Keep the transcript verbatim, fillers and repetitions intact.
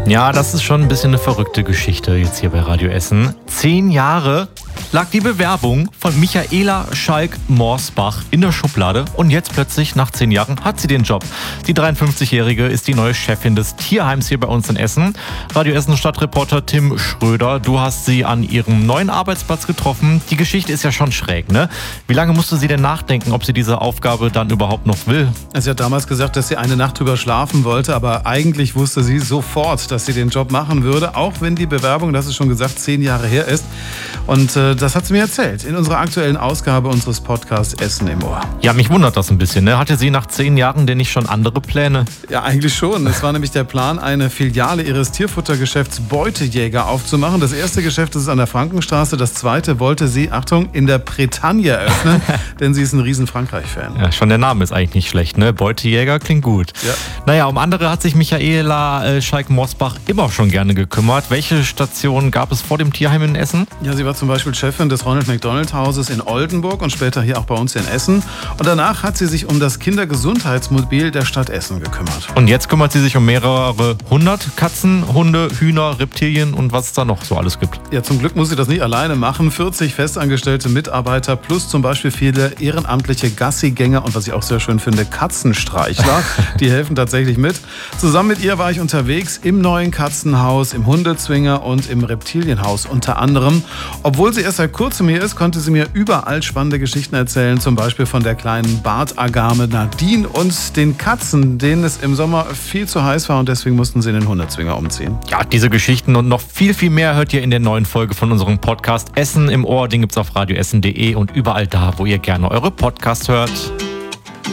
Ja, das ist schon ein bisschen eine verrückte Geschichte jetzt hier bei Radio Essen. Zehn Jahre lag die Bewerbung von Michaela Schalk-Morsbach in der Schublade und jetzt plötzlich, nach zehn Jahren, hat sie den Job. Die dreiundfünfzigjährige ist die neue Chefin des Tierheims hier bei uns in Essen. Radio Essen Stadtreporter Tim Schröder, du hast sie an ihrem neuen Arbeitsplatz getroffen. Die Geschichte ist ja schon schräg, ne? Wie lange musste sie denn nachdenken, ob sie diese Aufgabe dann überhaupt noch will? Sie hat damals gesagt, dass sie eine Nacht drüber schlafen wollte, aber eigentlich wusste sie sofort, dass sie den Job machen würde, auch wenn die Bewerbung, das ist schon gesagt, zehn Jahre her ist. Und äh, das hat sie mir erzählt in unserer aktuellen Ausgabe unseres Podcasts Essen im Ohr. Ja, mich wundert das ein bisschen, ne? Hatte sie nach zehn Jahren denn nicht schon andere Pläne? Ja, eigentlich schon. Es war nämlich der Plan, eine Filiale ihres Tierfuttergeschäfts Beutejäger aufzumachen. Das erste Geschäft ist an der Frankenstraße, das zweite wollte sie, Achtung, in der Bretagne eröffnen, denn sie ist ein riesen Frankreich-Fan. Ja, schon der Name ist eigentlich nicht schlecht, ne? Beutejäger klingt gut. Ja. Naja, um andere hat sich Michaela äh, Schalk-Morsbach immer schon gerne gekümmert. Welche Stationen gab es vor dem Tierheim in Essen? Ja, sie war zum Beispiel Chefin des Ronald McDonald Hauses in Oldenburg und später hier auch bei uns in Essen. Und danach hat sie sich um das Kindergesundheitsmobil der Stadt Essen gekümmert. Und jetzt kümmert sie sich um mehrere hundert Katzen, Hunde, Hühner, Reptilien und was es da noch so alles gibt. Ja, zum Glück muss sie das nicht alleine machen. vierzig festangestellte Mitarbeiter plus zum Beispiel viele ehrenamtliche Gassigänger und was ich auch sehr schön finde, Katzenstreichler. Die helfen tatsächlich mit. Zusammen mit ihr war ich unterwegs im neuen Katzenhaus, im Hundezwinger und im Reptilienhaus unter anderem. Obwohl sie erst seit kurzem hier ist, konnte sie mir überall spannende Geschichten erzählen. Zum Beispiel von der kleinen Bartagame Nadine und den Katzen, denen es im Sommer viel zu heiß war und deswegen mussten sie in den Hundezwinger umziehen. Ja, diese Geschichten und noch viel, viel mehr hört ihr in der neuen Folge von unserem Podcast Essen im Ohr. Den gibt's auf radioessen punkt de und überall da, wo ihr gerne eure Podcasts hört.